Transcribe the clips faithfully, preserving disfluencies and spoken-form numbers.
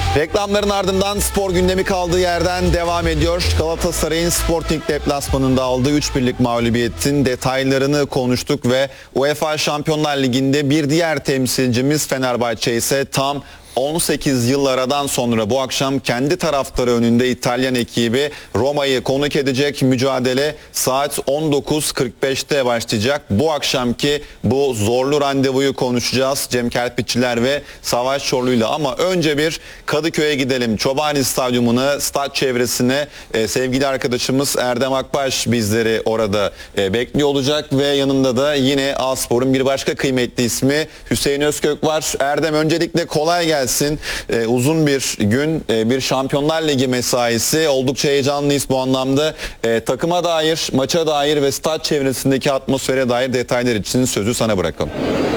Reklamların ardından spor gündemi kaldığı yerden devam ediyor. Galatasaray'ın Sporting deplasmanında aldığı üç birlik mağlubiyetin detaylarını konuştuk ve UEFA Şampiyonlar Ligi'nde bir diğer temsilcimiz Fenerbahçe ise tam on sekiz yıl aradan sonra bu akşam kendi taraftarı önünde İtalyan ekibi Roma'yı konuk edecek. Mücadele saat on dokuz kırk beşte başlayacak. Bu akşamki bu zorlu randevuyu konuşacağız Cem Kerpiççiler ve Savaş Çorlu'yla, ama önce bir Kadıköy'e gidelim. Çobani Stadyumuna, stat çevresine e, sevgili arkadaşımız Erdem Akbaş bizleri orada e, bekliyor olacak ve yanında da yine A-Spor'un bir başka kıymetli ismi Hüseyin Özkök var. Erdem, öncelikle kolay gelsin. Ee, uzun bir gün, e, bir Şampiyonlar Ligi mesaisi. Oldukça heyecanlıyız bu anlamda. E, takıma dair, maça dair ve stat çevresindeki atmosfere dair detaylar için sözü sana bırakalım.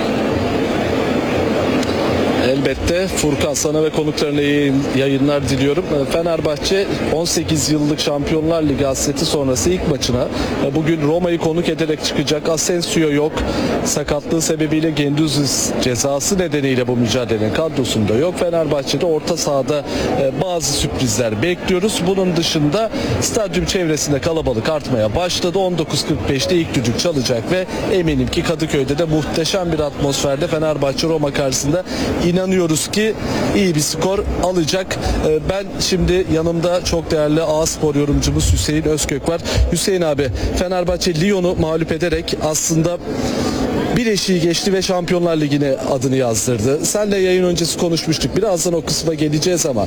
Elbette Furkan, sana ve konuklarına yayınlar diliyorum. Fenerbahçe on sekiz yıllık Şampiyonlar Ligi hasreti sonrası ilk maçına bugün Roma'yı konuk ederek çıkacak. Asensio yok. Sakatlığı sebebiyle Gendouzi cezası nedeniyle bu mücadelenin kadrosunda yok. Fenerbahçe'de orta sahada bazı sürprizler bekliyoruz. Bunun dışında stadyum çevresinde kalabalık artmaya başladı. on dokuz kırk beşte ilk düdük çalacak ve eminim ki Kadıköy'de de muhteşem bir atmosferde Fenerbahçe Roma karşısında İnanıyoruz ki iyi bir skor alacak. Ben şimdi yanımda çok değerli A-Spor yorumcumuz Hüseyin Özkök var. Hüseyin abi, Fenerbahçe Lyon'u mağlup ederek aslında bir eşiği geçti ve Şampiyonlar Ligi'ne adını yazdırdı. Senle yayın öncesi konuşmuştuk. Birazdan o kısma geleceğiz ama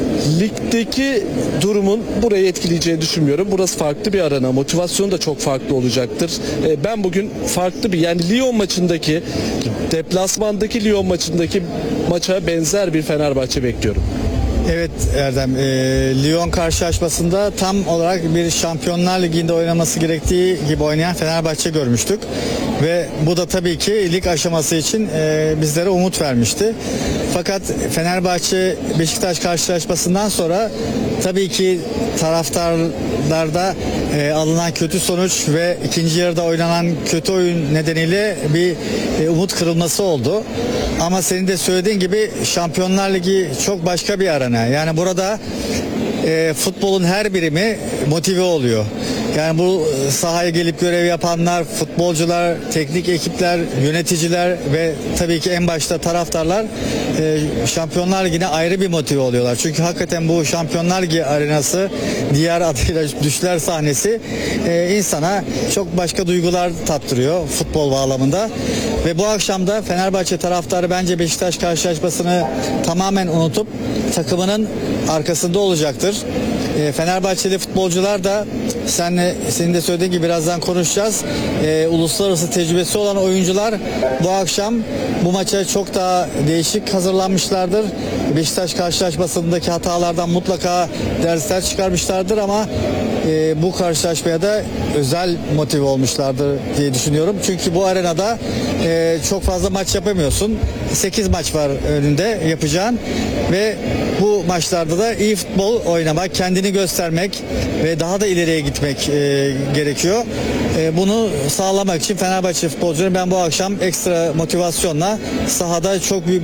ligdeki durumun burayı etkileyeceğini düşünmüyorum. Burası farklı bir arena. Motivasyon da çok farklı olacaktır. Ben bugün farklı bir, yani Lyon maçındaki, deplasmandaki Lyon maçındaki maça benzer bir Fenerbahçe bekliyorum. Evet Erdem, e, Lyon karşılaşmasında tam olarak bir Şampiyonlar Ligi'nde oynaması gerektiği gibi oynayan Fenerbahçe görmüştük. Ve bu da tabii ki lig aşaması için e, bizlere umut vermişti. Fakat Fenerbahçe Beşiktaş karşılaşmasından sonra tabii ki taraftarlarda e, alınan kötü sonuç ve ikinci yarıda oynanan kötü oyun nedeniyle bir e, umut kırılması oldu. Ama senin de söylediğin gibi Şampiyonlar Ligi çok başka bir arena. Yani burada e, futbolun her birimi motive oluyor. Yani bu sahaya gelip görev yapanlar, futbolcular, teknik ekipler, yöneticiler ve tabii ki en başta taraftarlar e, Şampiyonlar Ligi'ne ayrı bir motive oluyorlar. Çünkü hakikaten bu Şampiyonlar Ligi arenası, diğer adıyla düşler sahnesi e, insana çok başka duygular tattırıyor futbol bağlamında. Ve bu akşam da Fenerbahçe taraftarı bence Beşiktaş karşılaşmasını tamamen unutup takımının arkasında olacaktır. E, Fenerbahçeli futbolcular da senle, senin de söylediğin gibi birazdan konuşacağız. E, uluslararası tecrübesi olan oyuncular bu akşam bu maça çok daha değişik hazırlanmışlardır. Beşiktaş karşılaşmasındaki hatalardan mutlaka dersler çıkarmışlardır ama e, bu karşılaşmaya da özel motive olmuşlardır diye düşünüyorum. Çünkü bu arenada e, çok fazla maç yapamıyorsun. sekiz maç var önünde yapacağın ve bu maçlarda da iyi futbol oynamak, kendini göstermek ve daha da ileriye gitmek e, gerekiyor. E, bunu sağlamak için Fenerbahçe futbolcuları ben bu akşam ekstra motivasyonla sahada çok büyük